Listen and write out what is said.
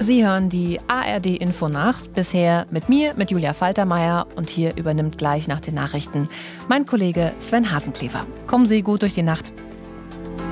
Sie hören die ARD-Infonacht, bisher mit mir, mit Julia Faltermeier, und hier übernimmt gleich nach den Nachrichten mein Kollege Sven Hasenclever. Kommen Sie gut durch die Nacht.